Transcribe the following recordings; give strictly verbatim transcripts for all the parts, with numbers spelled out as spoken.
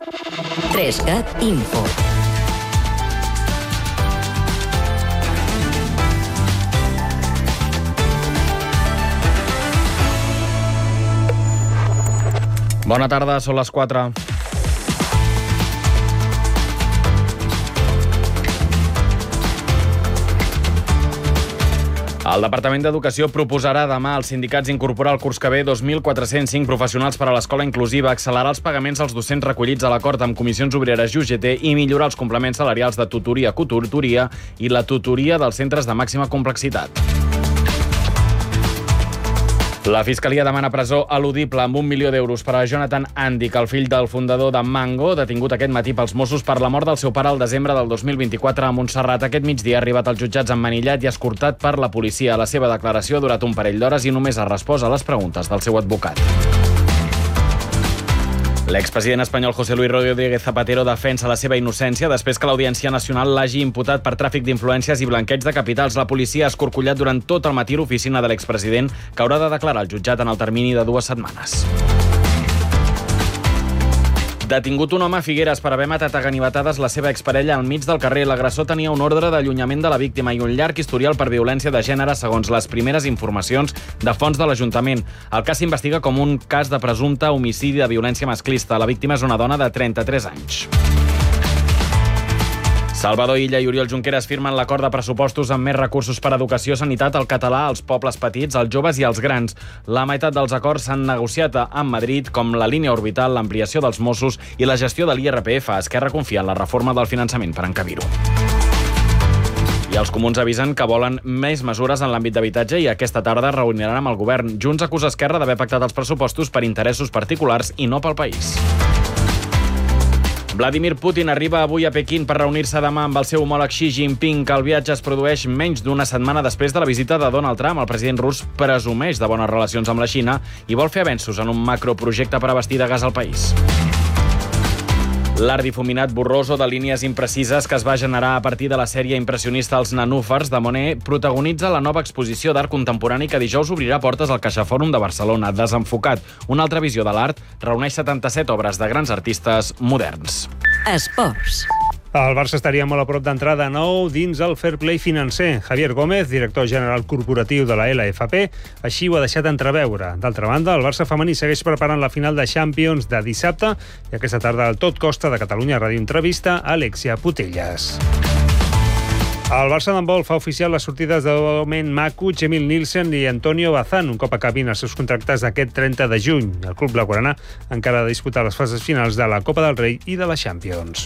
Trescat Info. Bona tarda, són les quatre. El Departament d'Educació proposarà demà als sindicats incorporar al curs que ve dos mil quatre-cents cinc professionals per a l'escola inclusiva, accelerar els pagaments als docents recollits a l'acord amb comissions obreres i U G T i millorar els complements salarials de tutoria, cotutoria i la tutoria dels centres de màxima complexitat. La Fiscalia demana presó eludible amb un milió d'euros per a Jonathan Andic, el fill del fundador de Mango, detingut aquest matí pels Mossos per la mort del seu pare al desembre del dos mil vint-i-quatre a Montserrat. Aquest migdia ha arribat als jutjats emmanillat i escortat per la policia. La seva declaració ha durat un parell d'hores i només ha respost a les preguntes del seu advocat. L'expresident espanyol José Luis Rodríguez Zapatero defensa la seva innocència després que l'Audiència Nacional l'hagi imputat per tràfic d'influències i blanqueig de capitals. La policia ha escorcollat durant tot el matí l'oficina de l'expresident, que haurà de declarar al jutjat en el termini de dues setmanes. Detingut un home a Figueres per haver matat a ganivetades la seva exparella al mig del carrer. L'agressor tenia un ordre d'allunyament de la víctima i un llarg historial per violència de gènere, segons les primeres informacions de fonts de l'Ajuntament. El cas s'investiga com un cas de presumpte homicidi de violència masclista. La víctima és una dona de trenta-tres anys. Salvador Illa i Oriol Junqueras firmen l'acord de pressupostos amb més recursos per a educació, sanitat, el català, els pobles petits, els joves i els grans. La meitat dels acords s'han negociat a Madrid, com la línia orbital, l'ampliació dels Mossos i la gestió de l'I R P F. Esquerra confia en la reforma del finançament per encabir-ho. I els comuns avisen que volen més mesures en l'àmbit d'habitatge i aquesta tarda es reuniran amb el govern. Junts acusa Esquerra d'haver pactat els pressupostos per interessos particulars i no pel país. Vladimir Putin arriba avui a Pequín per reunir-se demà amb el seu homòleg Xi Jinping. El viatge es produeix menys d'una setmana després de la visita de Donald Trump. El president rus presumeix de bones relacions amb la Xina i vol fer avenços en un macroprojecte per abastir de gas al país. L'art difuminat borroso de línies imprecises que es va generar a partir de la sèrie impressionista Els Nanúfars de Monet protagonitza la nova exposició d'art contemporani que dijous obrirà portes al CaixaFòrum de Barcelona. Desenfocat, una altra visió de l'art, reuneix setanta-set obres de grans artistes moderns. Esports. El Barça estaria molt a prop d'entrar de nou dins el fair play financer. Javier Gómez, director general corporatiu de la L F P, així ho ha deixat entreveure. D'altra banda, el Barça femení segueix preparant la final de Champions de dissabte i aquesta tarda al Tot Costa de Catalunya Ràdio entrevista a Alexia Putellas. El Barça d'handbol fa oficial les sortides de Domen Makuch, Emil Nielsen i Antonio Bazán un cop acabin els seus contractes d'aquest trenta de juny. El club blaugrana encara ha de disputar les fases finals de la Copa del Rei i de la Champions.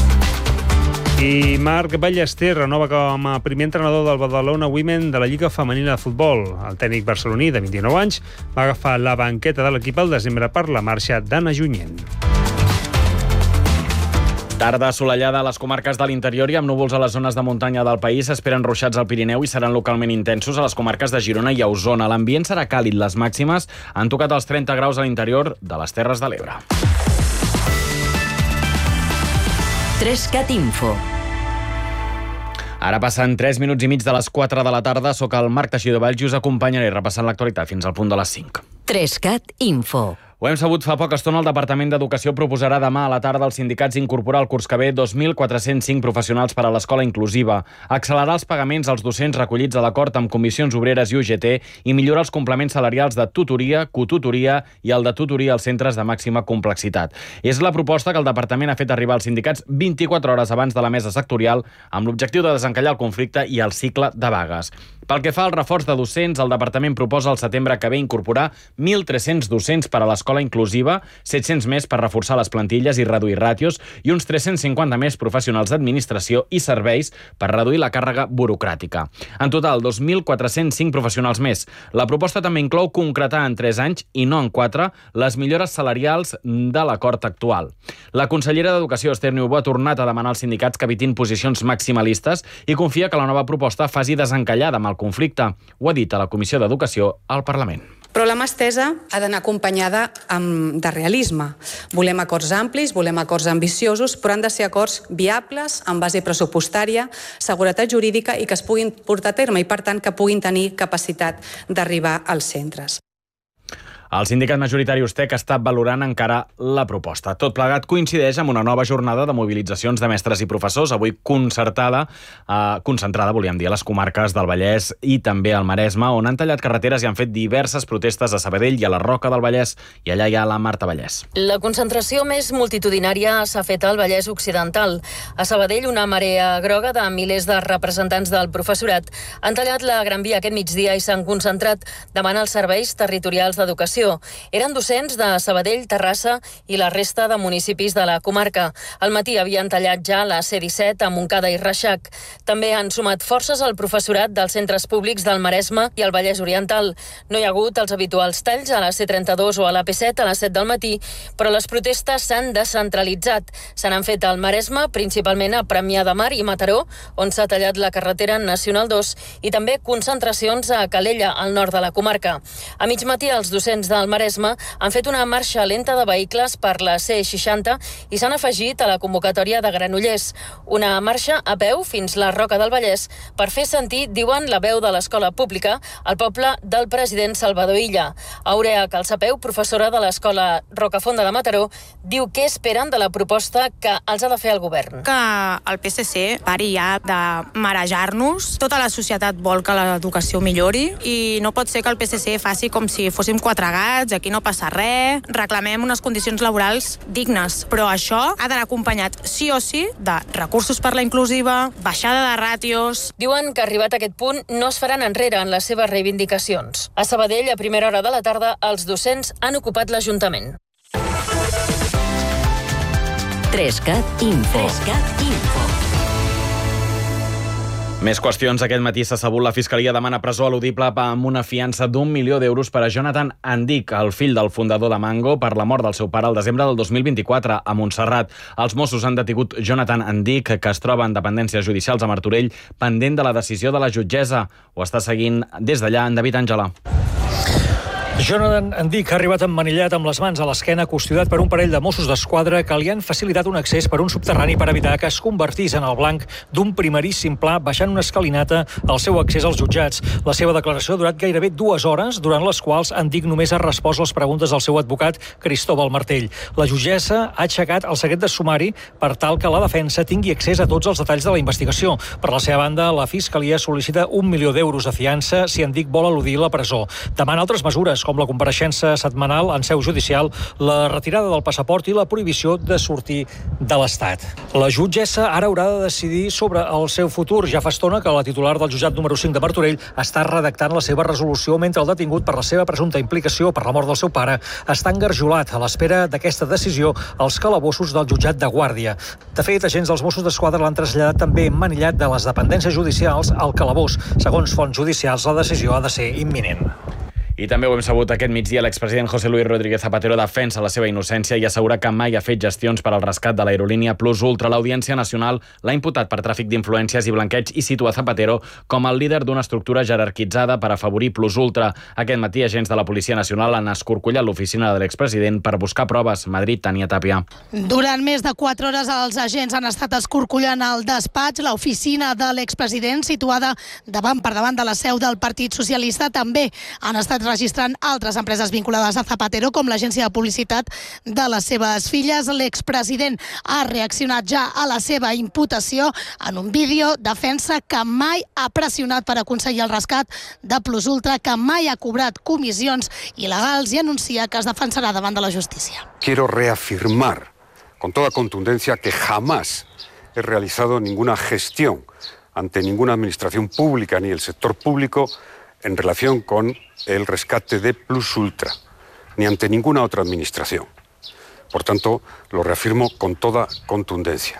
I Marc Ballester renova com a primer entrenador del Badalona Women de la Lliga Femenina de Futbol. El tècnic barceloní de vint-i-nou anys va agafar la banqueta de l'equip al desembre per la marxa d'Anna Junyent. Tarda assolellada a les comarques de l'interior i amb núvols a les zones de muntanya del país. S'esperen ruixats al Pirineu i seran localment intensos a les comarques de Girona i a Osona. L'ambient serà càlid. Les màximes han tocat els trenta graus a l'interior de les Terres de l'Ebre. Trescat Info. Ara passen tres minuts i mig de les quatre de la tarda. Soc el Marc Teixidor Valls i us acompanyaré repassant l'actualitat fins al punt de les cinc. Trescat Info. Ho hem sabut fa poca estona. El Departament d'Educació proposarà demà a la tarda als sindicats incorporar al curs que ve dos mil quatre-cents cinc professionals per a l'escola inclusiva, accelerar els pagaments als docents recollits a l'acord amb comissions obreres i U G T i millorar els complements salarials de tutoria, cotutoria i el de tutoria als centres de màxima complexitat. És la proposta que el Departament ha fet arribar als sindicats vint-i-quatre hores abans de la mesa sectorial amb l'objectiu de desencallar el conflicte i el cicle de vagues. Pel que fa al reforç de docents, el Departament proposa al setembre que ve incorporar mil tres-cents docents per a l'escola inclusiva, set-cents més per reforçar les plantilles i reduir ràtios i uns tres-cents cinquanta més professionals d'administració i serveis per reduir la càrrega burocràtica. En total, dos mil quatre-cents cinc professionals més. La proposta també inclou concretar en tres anys i no en quatre les millores salarials de l'acord actual. La consellera d'Educació, Esther Niubó, ha tornat a demanar als sindicats que evitin posicions maximalistes i confia que la nova proposta faci desencallada amb el conflicte. Ho ha dit a la Comissió d'Educació al Parlament. Però la mà estesa ha d'anar acompanyada amb, de realisme. Volem acords amplis, volem acords ambiciosos, però han de ser acords viables, amb base pressupostària, seguretat jurídica i que es puguin portar a terme i, per tant, que puguin tenir capacitat d'arribar als centres. El sindicat majoritari Ustec està valorant encara la proposta. Tot plegat coincideix amb una nova jornada de mobilitzacions de mestres i professors, avui concertada, eh, concentrada, volíem dir, a les comarques del Vallès i també al Maresme, on han tallat carreteres i han fet diverses protestes a Sabadell i a la Roca del Vallès, i allà hi ha la Marta Vallès. La concentració més multitudinària s'ha fet al Vallès Occidental. A Sabadell, una marea groga de milers de representants del professorat han tallat la Gran Via aquest migdia i s'han concentrat davant els serveis territorials d'educació. Eren docents de Sabadell, Terrassa i la resta de municipis de la comarca. Al matí havien tallat ja la C disset a Montcada i Reixac. També han sumat forces al professorat dels centres públics del Maresme i el Vallès Oriental. No hi ha hagut els habituals talls a la C trenta-dos o a la P set a les set del matí, però les protestes s'han descentralitzat. Se n'han fet al Maresme, principalment a Premià de Mar i Mataró, on s'ha tallat la carretera Nacional dos, i també concentracions a Calella, al nord de la comarca. A mig matí, els docents del Maresme han fet una marxa lenta de vehicles per la C seixanta i s'han afegit a la convocatòria de Granollers. Una marxa a peu fins la Roca del Vallès per fer sentir, diuen, la veu de l'escola pública al poble del president Salvador Illa. Aurea Calçapeu, professora de l'escola Rocafonda de Mataró, diu què esperen de la proposta que els ha de fer el govern. Que el P S C pari ja de marejar-nos. Tota la societat vol que l'educació millori i no pot ser que el P S C faci com si fóssim quatre gats, aquí no passa res, reclamem unes condicions laborals dignes, però això ha d'anar acompanyat sí o sí de recursos per la inclusiva, baixada de ràtios. Diuen que arribat a aquest punt no es faran enrere en les seves reivindicacions. A Sabadell, a primera hora de la tarda, els docents han ocupat l'Ajuntament. Trescat Info. Trescat Info. Més qüestions. Aquest matí s'ha sabut la Fiscalia demana presó eludible amb una fiança d'un milió d'euros per a Jonathan Andic, el fill del fundador de Mango, per la mort del seu pare el desembre del dos mil vint-i-quatre a Montserrat. Els Mossos han detingut Jonathan Andic, que es troba en dependències judicials a Martorell, pendent de la decisió de la jutgessa. Ho està seguint des d'allà en David Àngela. Jonathan Andic ha arribat emmanillat amb les mans a l'esquena, custodiat per un parell de Mossos d'Esquadra que li han facilitat un accés per un subterrani per evitar que es convertís en el blanc d'un primeríssim pla baixant una escalinata al seu accés als jutjats. La seva declaració ha durat gairebé dues hores, durant les quals Andic només ha respost les preguntes del seu advocat Cristóbal Martell. La jutgessa ha aixecat el secret de sumari per tal que la defensa tingui accés a tots els detalls de la investigació. Per la seva banda, la Fiscalia sol·licita un milió d'euros de fiança si Andic vol eludir la presó. Demana altres mesures, com la compareixença setmanal en seu judicial, la retirada del passaport i la prohibició de sortir de l'Estat. La jutgessa ara haurà de decidir sobre el seu futur. Ja fa estona que la titular del jutjat número cinc de Martorell està redactant la seva resolució mentre el detingut, per la seva presumpta implicació per la mort del seu pare, està engarjolat a l'espera d'aquesta decisió als calabossos del jutjat de Guàrdia. De fet, agents dels Mossos d'Esquadra l'han traslladat també emmanillat de les dependències judicials al calabós. Segons fonts judicials, la decisió ha de ser imminent. I també ho hem sabut aquest migdia, l'expresident José Luis Rodríguez Zapatero defensa la seva innocència i assegura que mai ha fet gestions per al rescat de l'aerolínia Plus Ultra. L'Audiència Nacional l'ha imputat per tràfic d'influències i blanqueig i situa Zapatero com el líder d'una estructura jerarquitzada per afavorir Plus Ultra. Aquest matí, agents de la Policia Nacional han escorcollat l'oficina de l'expresident per buscar proves. Madrid, Tania Tàpia. Durant més de quatre hores els agents han estat escorcollant el despatx, l'oficina de l'expresident, situada davant per davant de la seu del Partit Socialista. També han estat registrant altres empreses vinculades a Zapatero, com l'agència de publicitat de les seves filles. L'expresident ha reaccionat ja a la seva imputació en un vídeo. Defensa que mai ha pressionat per aconseguir el rescat de Plus Ultra, que mai ha cobrat comissions il·legals i anuncia que es defensarà davant de la justícia. Quiero reafirmar con toda contundencia que jamás he realizado ninguna gestión ante ninguna administración pública ni el sector público en relación con el rescate de Plus Ultra, ni ante ninguna otra administración. Por tanto, lo reafirmo con toda contundencia.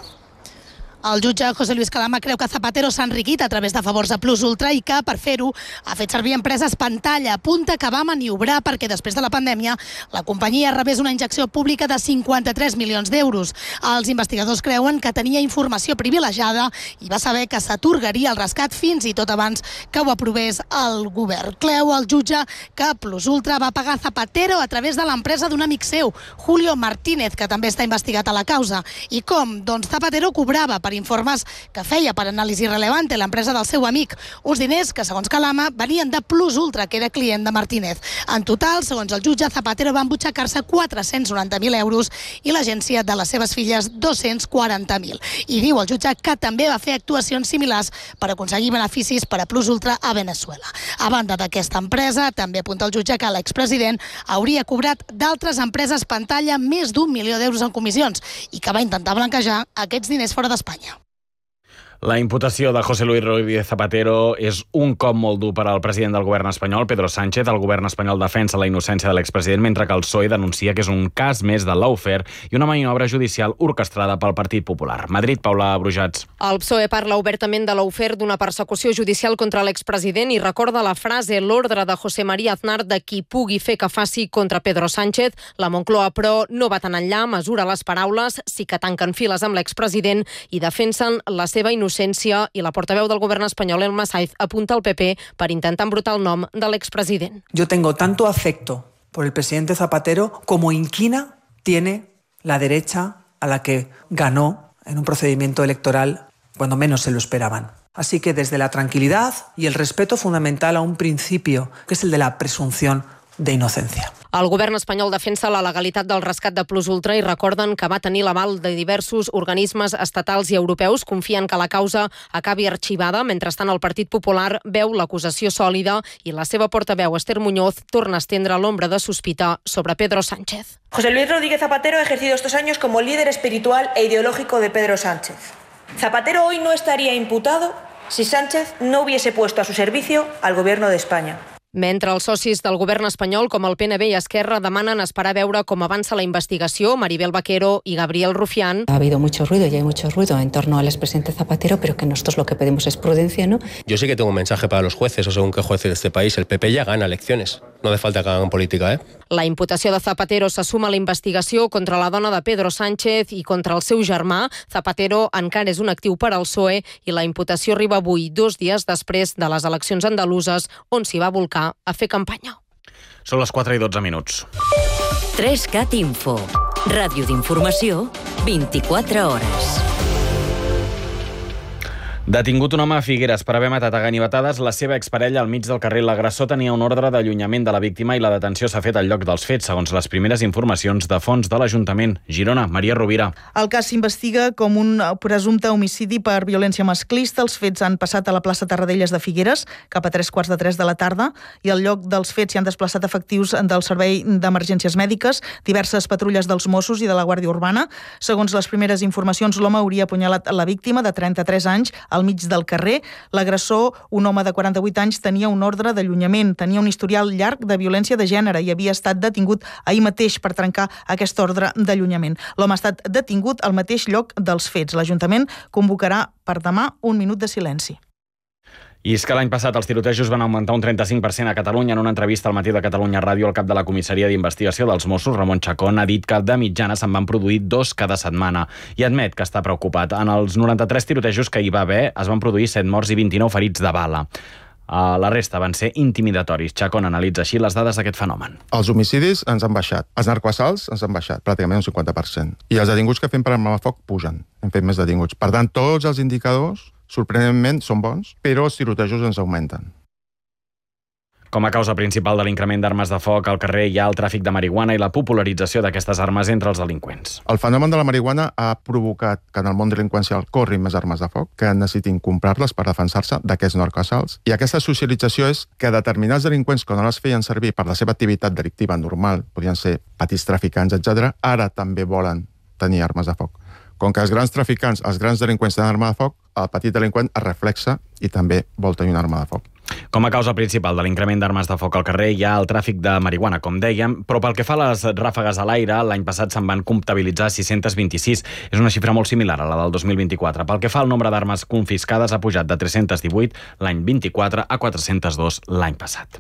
El jutge José Luis Calama creu que Zapatero s'ha enriquit a través de favors de Plus Ultra i que, per fer-ho, ha fet servir empreses pantalla. Apunta que va maniobrar perquè després de la pandèmia la companyia rebés una injecció pública de cinquanta-tres milions d'euros. Els investigadors creuen que tenia informació privilegiada i va saber que s'atorgaria el rescat fins i tot abans que ho aprovés el govern. Creu el jutge que Plus Ultra va pagar Zapatero a través de l'empresa d'un amic seu, Julio Martínez, que també està investigat a la causa. I com? Doncs Zapatero cobrava per informes que feia per Anàlisi Relevante, l'empresa del seu amic. Uns diners que, segons Calama, venien de Plus Ultra, que era client de Martínez. En total, segons el jutge, Zapatero va embutxacar-se quatre-cents noranta mil euros i l'agència de les seves filles dos-cents quaranta mil. I diu el jutge que també va fer actuacions similars per aconseguir beneficis per a Plus Ultra a Venezuela. A banda d'aquesta empresa, també apunta el jutge que l'expresident hauria cobrat d'altres empreses pantalla més d'un milió d'euros en comissions i que va intentar blanquejar aquests diners fora d'Espanya. La imputació de José Luis Rodríguez Zapatero és un cop molt dur per al president del govern espanyol, Pedro Sánchez. El govern espanyol defensa la innocència de l'expresident, mentre que el P S O E denuncia que és un cas més de lawfare i una maniobra judicial orquestrada pel Partit Popular. Madrid, Paula Brujats. El P S O E parla obertament de lawfare, d'una persecució judicial contra l'expresident i recorda la frase, l'ordre de José María Aznar de qui pugui fer que faci contra Pedro Sánchez. La Moncloa, però, no va tan enllà, mesura les paraules, sí que tanquen files amb l'expresident i defensen la seva innocència i la portaveu del govern espanyol, Elma Saiz, apunta al P P per intentar embrutar el nom de l'expresident. Yo tengo tanto afecto por el presidente Zapatero como inquina tiene la derecha a la que ganó en un procedimiento electoral cuando menos se lo esperaban. Así que desde la tranquilidad y el respeto fundamental a un principio, que es el de la presunción de inocencia. El govern espanyol defensa la legalitat del rescat de Plus Ultra i recorden que va tenir l'aval de diversos organismes estatals i europeus. Confien que la causa acabi arxivada. Mentrestant, el Partit Popular veu l'acusació sòlida i la seva portaveu, Esther Muñoz, torna a estendre l'ombra de sospita sobre Pedro Sánchez. José Luis Rodríguez Zapatero ha ejercido estos años como líder espiritual e ideológico de Pedro Sánchez. Zapatero hoy no estaría imputado si Sánchez no hubiese puesto a su servicio al gobierno de España. Mentre els socis del govern espanyol, com el P N V i Esquerra, demanen esperar a veure com avança la investigació, Maribel Vaquero i Gabriel Rufián. Ha habido mucho ruido y hay mucho ruido en torno al expresidente Zapatero, pero que nosotros lo que pedimos es prudencia, ¿no? Yo sí que tengo un mensaje para los jueces, o según qué jueces de este país. El P P ya gana elecciones. No hace falta que hagan política, ¿eh? La imputació de Zapatero se suma a la investigació contra la dona de Pedro Sánchez i contra el seu germà. Zapatero encara és un actiu per al P S O E i la imputació arriba avui, dos dies després de les eleccions andaluses, on s'hi va volcar a fer campanya. Són les quatre i dotze minuts. tres cat Info. Ràdio d'informació, vint-i-quatre hores. Detingut un home a Figueres per haver matat a ganivetades la seva exparella al mig del carrer. L'agressor tenia un ordre d'allunyament de la víctima i la detenció s'ha fet al lloc dels fets, segons les primeres informacions de fonts de l'Ajuntament. Girona, Maria Rovira. El cas s'investiga com un presumpte homicidi per violència masclista. Els fets han passat a la plaça Tarradellas de Figueres, cap a tres quarts de tres de la tarda, i al lloc dels fets s'hi han desplaçat efectius del Servei d'Emergències Mèdiques, diverses patrulles dels Mossos i de la Guàrdia Urbana. Segons les primeres informacions, l'home hauria apunyalat la víctima, de trenta-tres anys, al mig del carrer. L'agressor, un home de quaranta-vuit anys, tenia un ordre d'allunyament, tenia un historial llarg de violència de gènere i havia estat detingut ahir mateix per trencar aquest ordre d'allunyament. L'home ha estat detingut al mateix lloc dels fets. L'Ajuntament convocarà per demà un minut de silenci. I és que l'any passat els tirotejos van augmentar un trenta-cinc per cent a Catalunya. En una entrevista al Matí de Catalunya Ràdio, el cap de la Comissaria d'Investigació dels Mossos, Ramon Chacón, ha dit que de mitjana se'n van produir dos cada setmana i admet que està preocupat. En els noranta-tres tirotejos que hi va haver es van produir set morts i vint-i-nou ferits de bala. Uh, la resta van ser intimidatoris. Chacón analitza així les dades d'aquest fenomen. Els homicidis ens han baixat. Els narcoassalts ens han baixat, pràcticament un cinquanta per cent. I els detinguts que fem per arma de foc pugen. Hem fet més detinguts. Per tant, tots els indicadors, sorprenentment, són bons, però els tirotejos ens augmenten. Com a causa principal de l'increment d'armes de foc al carrer hi ha el tràfic de marihuana i la popularització d'aquestes armes entre els delinqüents. El fenomen de la marihuana ha provocat que en el món delinqüencial corrin més armes de foc, que necessitin comprar-les per defensar-se d'aquests narcoassalts. I aquesta socialització és que determinats delinqüents, que no les feien servir per la seva activitat delictiva normal, podien ser petits traficants, etcètera, ara també volen tenir armes de foc. Com que els grans traficants, els grans delinqüents tenen arma de foc, el petit delinqüent es reflexa i també vol tenir una arma de foc. Com a causa principal de l'increment d'armes de foc al carrer hi ha el tràfic de marihuana, com dèiem, però pel que fa a les ràfegues a l'aire, l'any passat se'n van comptabilitzar sis-cents vint-i-sis. És una xifra molt similar a la del dos mil vint-i-quatre. Pel que fa al nombre d'armes confiscades, ha pujat de tres-cents divuit l'any vint-i-quatre a quatre-cents dos l'any passat.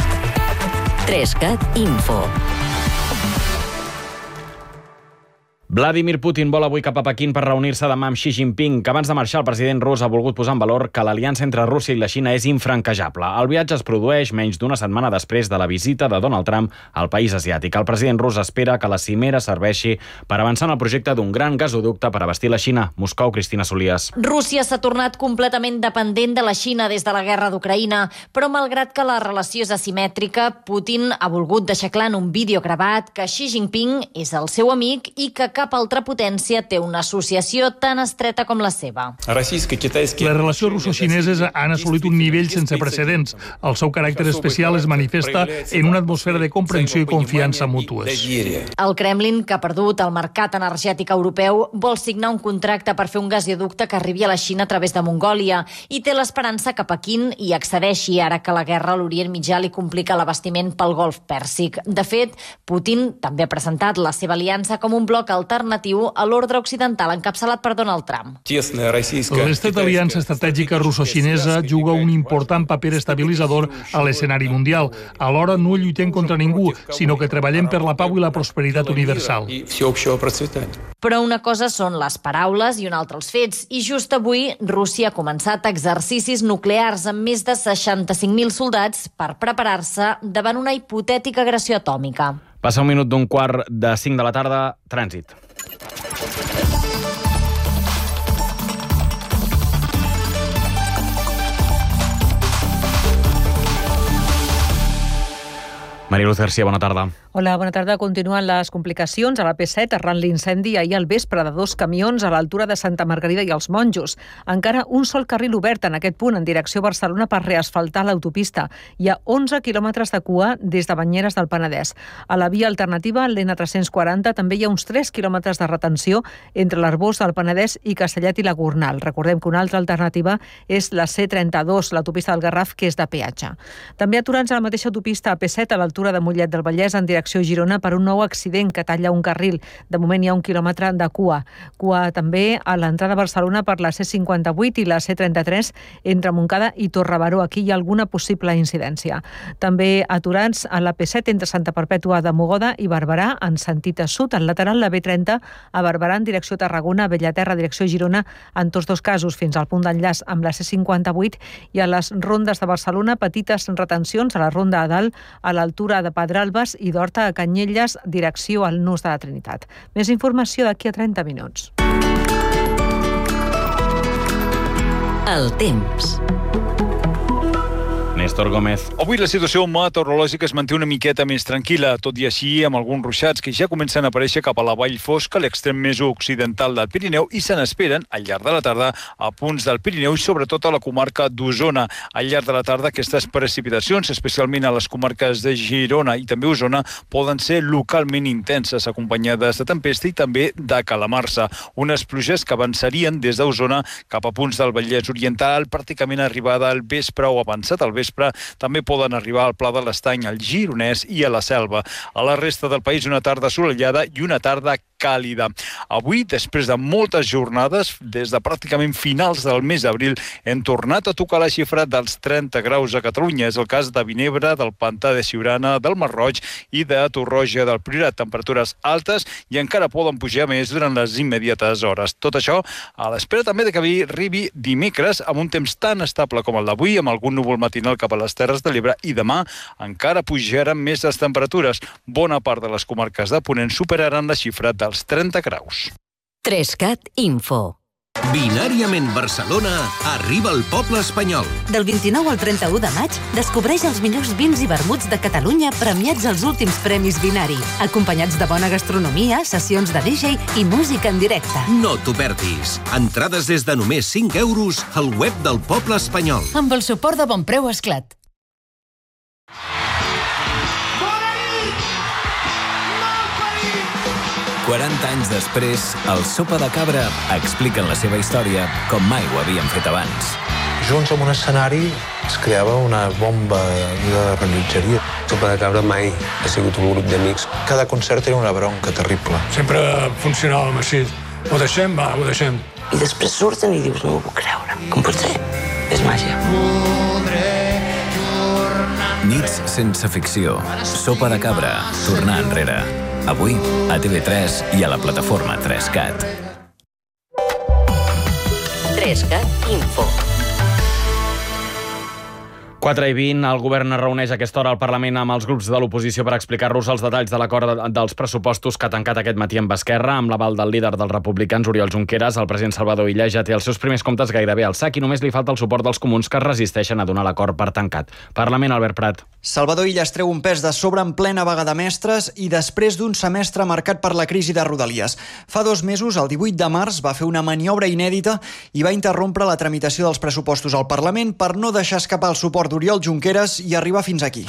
tres cat Info. Vladimir Putin vol avui cap a Pequín per reunir-se demà amb Xi Jinping, que abans de marxar el president rus ha volgut posar en valor que l'aliança entre Rússia i la Xina és infranquejable. El viatge es produeix menys d'una setmana després de la visita de Donald Trump al país asiàtic. El president rus espera que la cimera serveixi per avançar en el projecte d'un gran gasoducte per abastir la Xina. Moscou, Cristina Solies. Rússia s'ha tornat completament dependent de la Xina des de la guerra d'Ucraïna, però malgrat que la relació és asimètrica, Putin ha volgut deixar clar en un vídeo gravat que Xi Jinping és el seu amic i que cap altra potència té una associació tan estreta com la seva. Les relacions russo-xineses han assolit un nivell sense precedents. El seu caràcter especial es manifesta en una atmosfera de comprensió i confiança mútues. El Kremlin, que ha perdut el mercat energètic europeu, vol signar un contracte per fer un gasoducte que arribi a la Xina a través de Mongòlia i té l'esperança que Pequín hi accedeixi ara que la guerra a l'Orient Mitjà li complica l'abastiment pel Golf Pèrsic. De fet, Putin també ha presentat la seva aliança com un bloc alternatiu a l'ordre occidental encapçalat per Donald Trump. L'estat aliança estratègica russo-xinesa juga un important paper estabilitzador a l'escenari mundial. Alhora no lluitem contra ningú, sinó que treballem per la pau i la prosperitat universal. Però una cosa són les paraules i una altra els fets, i just avui Rússia ha començat exercicis nuclears amb més de seixanta-cinc mil soldats per preparar-se davant una hipotètica agressió atòmica. Passa un minut d'un quart de cinc de la tarda, trànsit. Maria Luz García, bona tarda. Hola, bona tarda. Continuen les complicacions a la P set arran l'incendi ahir al vespre de dos camions a l'altura de Santa Margarida i els Monjos. Encara un sol carril obert en aquest punt en direcció a Barcelona per reasfaltar l'autopista. Hi ha onze quilòmetres de cua des de Banyeres del Penedès. A la via alternativa, l'N tres-cents quaranta, també hi ha uns tres quilòmetres de retenció entre l'Arbós del Penedès i Castellet i la Gornal. Recordem que una altra alternativa és la C trenta-dos, l'autopista del Garraf, que és de peatge. També aturats a la mateixa autopista a P set a l'altura de Mollet del Vallès en direcció a Girona per un nou accident que talla un carril. De moment hi ha un quilòmetre de cua. Cua també a l'entrada a Barcelona per la C cinquanta-vuit i la C trenta-tres entre Montcada i Torrebaró. Aquí hi ha alguna possible incidència. També aturats a la P set entre Santa Perpètua de Mogoda i Barberà en sentit a sud. Al lateral la B trenta a Barberà en direcció a Tarragona, Bellaterra, direcció a Girona, en tots dos casos fins al punt d'enllaç amb la C cinquanta-vuit, i a les rondes de Barcelona petites retencions a la ronda a dalt a l'altura de Pedralbes i d'Horta a Canyelles, direcció al Nus de la Trinitat. Més informació d'aquí a trenta minuts. El temps. Néstor Gómez. Avui la situació meteorològica es manté una miqueta més tranquil·la, tot i així amb alguns ruixats que ja comencen a aparèixer cap a la vall fosca, l'extrem més occidental del Pirineu, i se n'esperen al llarg de la tarda a punts del Pirineu i sobretot a la comarca d'Osona. Al llarg de la tarda aquestes precipitacions, especialment a les comarques de Girona i també Osona, poden ser localment intenses, acompanyades de tempesta i també de calamarsa. Unes pluges que avançarien des d'Osona cap a punts del Vallès Oriental, pràcticament arribada al vespre o avançat al vespre. També poden arribar al Pla de l'Estany, al Gironès i a la Selva. A la resta del país una tarda assolellada i una tarda càlida. Avui, després de moltes jornades, des de pràcticament finals del mes d'abril, hem tornat a tocar la xifra dels trenta graus a Catalunya. És el cas de Vinebre, del Pantà de Siurana, del Masroig i de Torroja del Priorat. Temperatures altes i encara poden pujar més durant les immediates hores. Tot això a l'espera també de que arribi dimecres amb un temps tan estable com el d'avui, amb algun núvol matinal cap a les Terres de l'Ebre, i demà encara pujaran més les temperatures. Bona part de les comarques de Ponent superaran la xifra de els trenta graus. Trescat Info. Binàriament Barcelona arriba al poble espanyol. Del vint-i-nou al trenta-u de maig, descobreix els millors vins i vermuts de Catalunya premiats als últims premis Binari, acompanyats de bona gastronomia, sessions de D J i música en directe. No t'ho perdis. Entrades des de només cinc euros al web del poble espanyol. Amb el suport de Bonpreu Esclat. quaranta anys després, el Sopa de Cabra expliquen la seva història com mai ho havien fet abans. Junts en un escenari es creava una bomba de rellotgeria. Sopa de Cabra mai ha sigut un grup d'amics. Cada concert era una bronca terrible. Sempre funcionàvem així. Ho deixem, va, ho deixem. I després surten i dius, no ho puc creure. Com pot ser? És màgia. Nits sense ficció. Sopa de Cabra. Tornar enrere. Avui, a T V tres i a la plataforma tres cat. tres cat Info. quatre i vint, el govern es reuneix a aquesta hora al Parlament amb els grups de l'oposició per explicar-los els detalls de l'acord dels pressupostos que ha tancat aquest matí amb Esquerra, amb l'aval del líder dels republicans, Oriol Junqueras. El president Salvador Illa ja té els seus primers comptes gairebé al sac i només li falta el suport dels comuns, que es resisteixen a donar l'acord per tancat. Parlament, Albert Prat. Salvador Illa es treu un pes de sobre en plena vaga de mestres i després d'un semestre marcat per la crisi de Rodalies. Fa dos mesos, el divuit de març, va fer una maniobra inèdita i va interrompre la tramitació dels pressupostos al Parlament per no deixar escapar el suport d'Oriol Junqueras i arribar fins aquí.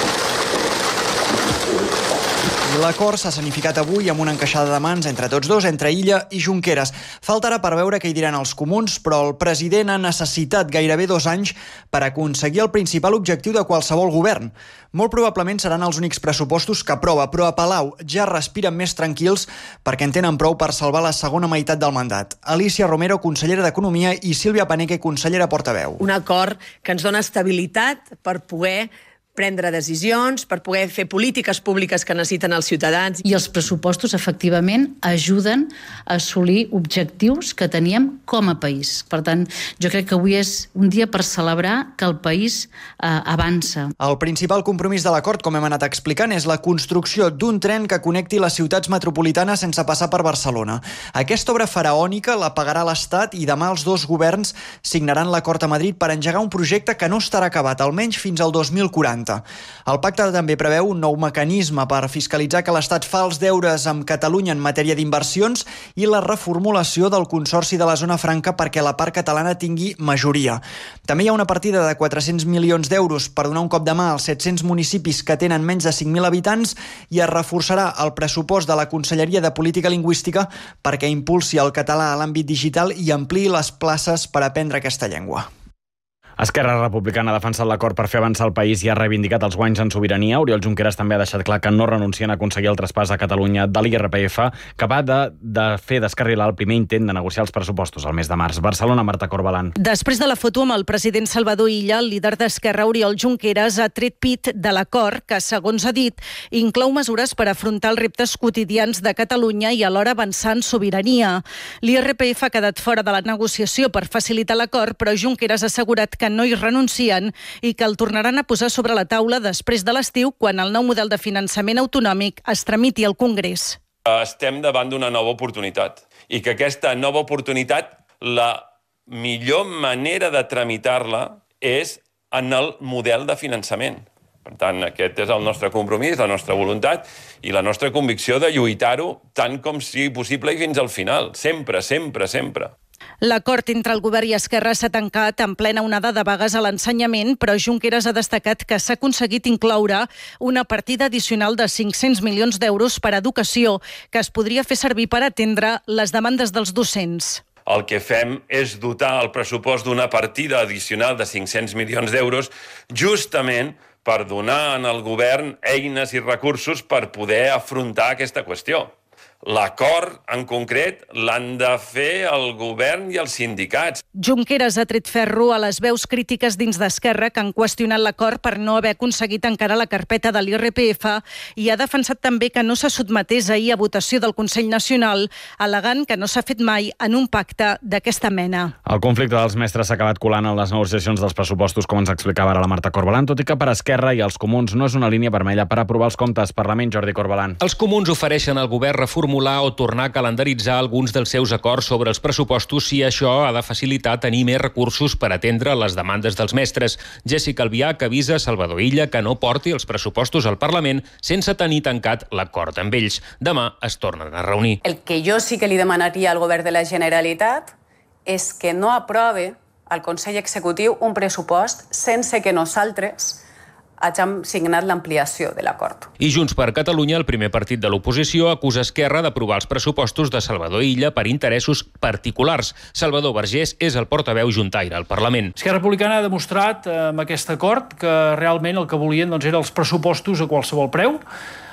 L'acord s'ha escenificat avui amb una encaixada de mans entre tots dos, entre Illa i Junqueras. Faltarà per veure què hi diran els comuns, però el president ha necessitat gairebé dos anys per aconseguir el principal objectiu de qualsevol govern. Molt probablement seran els únics pressupostos que aprova, però a Palau ja respiren més tranquils perquè en tenen prou per salvar la segona meitat del mandat. Alicia Romero, consellera d'Economia, i Sílvia Paneque, consellera portaveu. Un acord que ens dona estabilitat per poder prendre decisions, per poder fer polítiques públiques que necessiten els ciutadans. I els pressupostos, efectivament, ajuden a assolir objectius que teníem com a país. Per tant, jo crec que avui és un dia per celebrar que el país eh, avança. El principal compromís de l'acord, com hem anat explicant, és la construcció d'un tren que connecti les ciutats metropolitanes sense passar per Barcelona. Aquesta obra faraònica la pagarà l'Estat i demà els dos governs signaran l'acord a Madrid per engegar un projecte que no estarà acabat, almenys fins al dos mil quaranta. El pacte també preveu un nou mecanisme per fiscalitzar que l'Estat fa els deures amb Catalunya en matèria d'inversions i la reformulació del Consorci de la Zona Franca perquè la part catalana tingui majoria. També hi ha una partida de quatre-cents milions d'euros per donar un cop de mà als set-cents municipis que tenen menys de cinc mil habitants i es reforçarà el pressupost de la Conselleria de Política Lingüística perquè impulsi el català a l'àmbit digital i ampliï les places per aprendre aquesta llengua. Esquerra Republicana ha defensat l'acord per fer avançar el país i ha reivindicat els guanys en sobirania. Oriol Junqueras també ha deixat clar que no renuncien a aconseguir el traspàs a Catalunya de l'I R P F, capaç de, de fer descarrilar el primer intent de negociar els pressupostos al mes de març. Barcelona, Marta Corbalan. Després de la foto amb el president Salvador Illa, el líder d'Esquerra, Oriol Junqueras, ha tret pit de l'acord que, segons ha dit, inclou mesures per afrontar els reptes quotidians de Catalunya i alhora avançar en sobirania. L'I R P F ha quedat fora de la negociació per facilitar l'acord, però Junqueras ha assegurat que no hi renuncien i que el tornaran a posar sobre la taula després de l'estiu, quan el nou model de finançament autonòmic es tramiti al Congrés. Estem davant d'una nova oportunitat i que aquesta nova oportunitat, la millor manera de tramitar-la és en el model de finançament. Per tant, aquest és el nostre compromís, la nostra voluntat i la nostra convicció de lluitar-ho tant com sigui possible i fins al final. Sempre, sempre, sempre. L'acord entre el govern i Esquerra s'ha tancat en plena onada de vagues a l'ensenyament, però Junqueras ha destacat que s'ha aconseguit incloure una partida addicional de cinc-cents milions d'euros per a educació, que es podria fer servir per atendre les demandes dels docents. El que fem és dotar el pressupost d'una partida addicional de cinc-cents milions d'euros justament per donar al govern eines i recursos per poder afrontar aquesta qüestió. L'acord, en concret, l'han de fer el govern i els sindicats. Junqueras ha tret ferro a les veus crítiques dins d'Esquerra que han qüestionat l'acord per no haver aconseguit encara la carpeta de l'I R P F i ha defensat també que no se sotmetés ahir a votació del Consell Nacional, al·legant que no s'ha fet mai en un pacte d'aquesta mena. El conflicte dels mestres s'ha acabat colant en les negociacions dels pressupostos, com ens explicava ara la Marta Corbalan, tot i que per Esquerra i els comuns no és una línia vermella per aprovar els comptes. Parlament, Jordi Corbalan. Els comuns ofereixen al govern reformular o tornar a calendaritzar alguns dels seus acords sobre els pressupostos si això ha de facilitar tenir més recursos per atendre les demandes dels mestres. Jessica Albiach avisa Salvador Illa que no porti els pressupostos al Parlament sense tenir tancat l'acord amb ells. Demà es tornen a reunir. El que jo sí que li demanaria al govern de la Generalitat és que no aprove al Consell Executiu un pressupost sense que nosaltres hagin signat l'ampliació de l'acord. I Junts per Catalunya, el primer partit de l'oposició, acusa Esquerra d'aprovar els pressupostos de Salvador Illa per interessos particulars. Salvador Vergés és el portaveu juntaire al Parlament. Esquerra Republicana ha demostrat amb aquest acord que realment el que volien doncs, eren els pressupostos a qualsevol preu,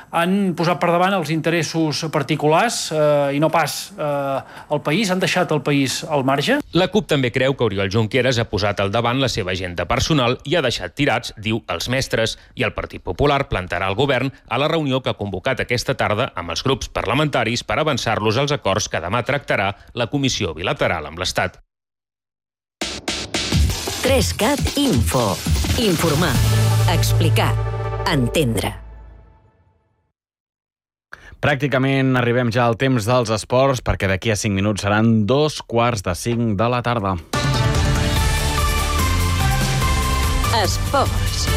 han posat per davant els interessos particulars eh, i no pas eh, el país, han deixat el país al marge. La CUP també creu que Oriol Junqueras ha posat al davant la seva agenda personal i ha deixat tirats, diu, els mestres, i el Partit Popular plantarà el govern a la reunió que ha convocat aquesta tarda amb els grups parlamentaris per avançar-los als acords que demà tractarà la Comissió Bilateral amb l'Estat. tres cat Info. Informar, explicar, entendre. Pràcticament arribem ja al temps dels esports, perquè d'aquí a cinc minuts seran dos quarts de cinc de la tarda. Esports.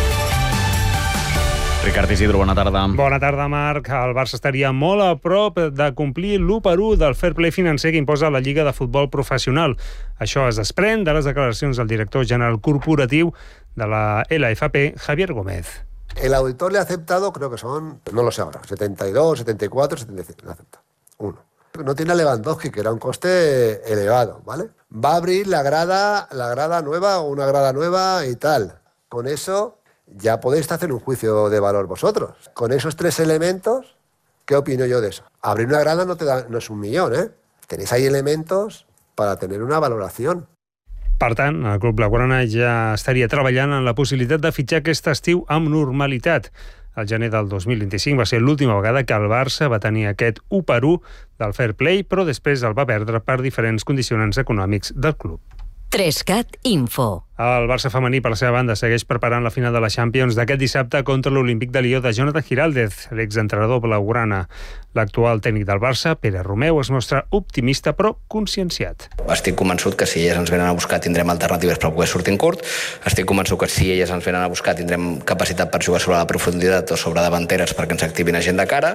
Ricard Isidro, bona tarda. Bona tarda, Marc. El Barça estaria molt a prop de complir l'u per u del fair play financer que imposa la Lliga de Futbol Professional. Això es desprèn de les declaracions del director general corporatiu de la L F P, Javier Gómez. El auditor le ha aceptado, creo que son, no lo sé ahora, setenta y dos, setenta y cuatro, setenta y cinco, le acepta. Uno. No tiene a Lewandowski, que era un coste elevado, ¿vale? Va a abrir la grada, la grada nueva o una grada nueva y tal. Con eso ya podéis hacer un juicio de valor vosotros. Con esos tres elementos, ¿qué opino yo de eso? Abrir una grada no, te da, no es un millón, ¿eh? Tenéis ahí elementos para tener una valoración. Per tant, el Club Blaugrana ja estaria treballant en la possibilitat de fitxar aquest estiu amb normalitat. El gener del dos mil vint-i-cinc va ser l'última vegada que el Barça va tenir aquest u per u del fair play, però després el va perdre per diferents condicionants econòmics del club. tres cat Info. El Barça femení, per la seva banda, segueix preparant la final de la Champions d'aquest dissabte contra l'Olímpic de Lió de Jonathan Giraldez, l'exentrenador blaugrana. L'actual tècnic del Barça, Pere Romeu, es mostra optimista però conscienciat. Estic convençut que si elles ens venen a buscar tindrem alternatives per poder sortir en curt. Estic convençut que si elles ens venen a buscar tindrem capacitat per jugar sobre la profunditat o sobre davanteres perquè ens activin a gent de cara,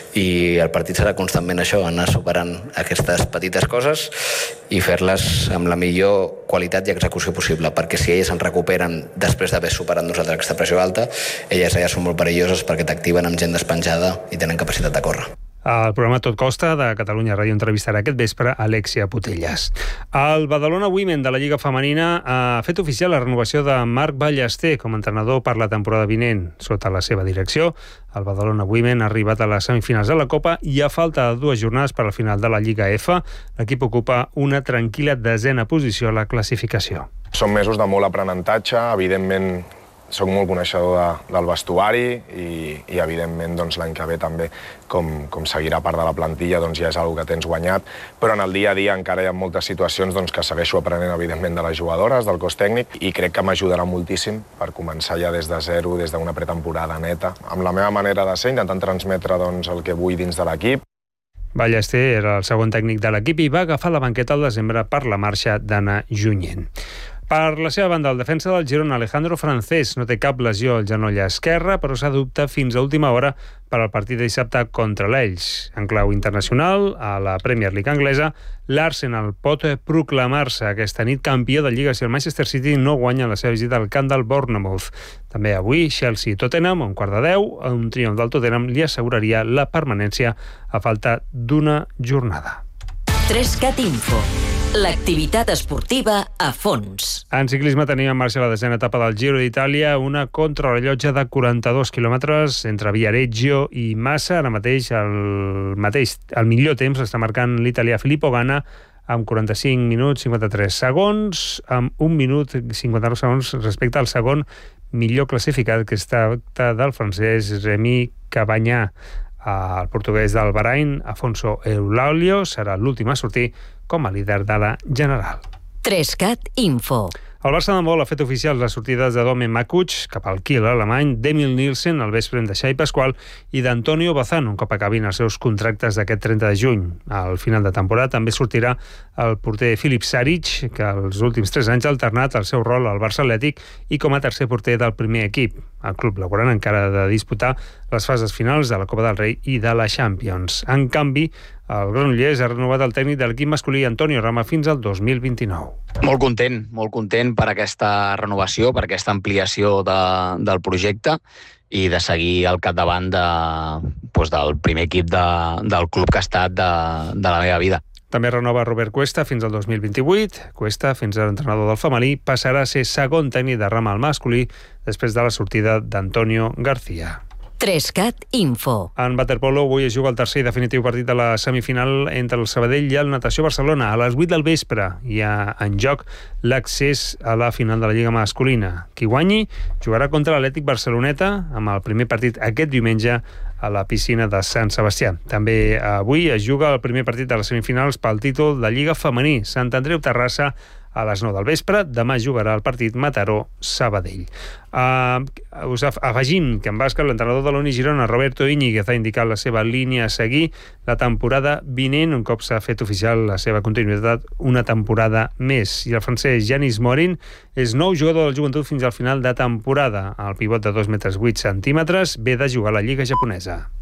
i el partit serà constantment això, anar superant aquestes petites coses i fer-les amb la millor qualitat i execució possible, perquè si elles ens recuperen després d'haver superat nosaltres aquesta pressió alta, elles ja són molt perilloses perquè t'activen amb gent despenjada i tenen capacitat de córrer. El programa Tot Costa de Catalunya Ràdio entrevistarà aquest vespre Alexia Putellas. El Badalona Women de la Lliga Femenina ha fet oficial la renovació de Marc Ballester com a entrenador per la temporada vinent. Sota la seva direcció, el Badalona Women ha arribat a les semifinals de la Copa i a falta de dues jornades per al final de la Lliga F, l'equip ocupa una tranquil·la desena posició a la classificació. Són mesos de molt aprenentatge, evidentment soc molt coneixedor de, del vestuari i, i evidentment doncs, l'any que ve també, com, com seguirà part de la plantilla, doncs, ja és una que tens guanyat, però en el dia a dia encara hi ha moltes situacions doncs, que segueixo aprenent evidentment de les jugadores, del cos tècnic, i crec que m'ajudarà moltíssim per començar ja des de zero, des d'una pretemporada neta, amb la meva manera de ser, intentant transmetre doncs, el que vull dins de l'equip. Ballester era el segon tècnic de l'equip i va agafar la banqueta al desembre per la marxa d'Anna Junyent. Per la seva banda, el defensa del Girona, Alejandro Francés, no té cap lesió al genoll esquerre, però s'ha dubtat fins a última hora per al partit de dissabte contra l'Elx. En clau internacional, a la Premier League anglesa, l'Arsenal pot proclamar-se aquesta nit campió de Lliga si el Manchester City no guanya la seva visita al camp del Bournemouth. També avui, Chelsea i Tottenham, a un quart de deu, un triomf del Tottenham li asseguraria la permanència a falta d'una jornada. tres cat Info. L'activitat esportiva a fons. En ciclisme tenim en marxa la desena etapa del Giro d'Itàlia, una contrarellotge de quaranta-dos quilòmetres entre Viareggio i Massa. Ara mateix el, mateix, el millor temps està marcant l'italià Filippo Ganna amb quaranta-cinc minuts cinquanta-tres segons, amb un minut cinquanta-nou segons respecte al segon millor classificat, que es tracta del francès Rémi Cavagna. El portuguès del Bahrain, Afonso Eulaulio, serà l'últim a sortir com a líder de la general. tres cat Info. El Barça d'handbol ha fet oficials les sortides de Domen Makuch cap al Kiel alemany, d'Emil Nielsen al vespre de Xavi Pasqual i d'Antonio Bazán un cop acabin els seus contractes d'aquest trenta de juny. Al final de temporada també sortirà el porter Filip Saric, que els últims tres anys ha alternat el seu rol al Barça Atlètic i com a tercer porter del primer equip. El club blaugrana encara ha de disputar les fases finals de la Copa del Rei i de la Champions. En canvi, el Granollers ha renovat el tècnic de l'equip masculí Antonio Rama fins al dos mil vint-i-nou. Molt content, molt content per aquesta renovació, per aquesta ampliació de, del projecte i de seguir al capdavant de, doncs, del primer equip de, del club que ha estat de, de la meva vida. També renova Robert Cuesta fins al dos mil vint-i-vuit. Cuesta, fins a l'entrenador del femení, passarà a ser segon tècnic de Rama al masculí després de la sortida d'Antonio García. Trescat Info. En waterpolo avui es juga el tercer i definitiu partit de la semifinal entre el Sabadell i el Natació Barcelona. A les vuit del vespre hi ha en joc l'accés a la final de la Lliga masculina. Qui guanyi jugarà contra l'Atlètic Barceloneta amb el primer partit aquest diumenge a la piscina de Sant Sebastià. També avui es juga el primer partit de les semifinals pel títol de Lliga femení. Sant Andreu Terrassa a les nou del vespre. Demà jugarà el partit Mataró-Sabadell. Uh, us afegim que en bàsquet l'entrenador de l'Uni Girona, Roberto Íñiguez, ha indicat la seva línia a seguir la temporada vinent, un cop s'ha fet oficial la seva continuïtat una temporada més. I el francès Yanis Morin és nou jugador del Joventut fins al final de temporada. El pivot de dos metres vuit centímetres ve de jugar a la Lliga japonesa.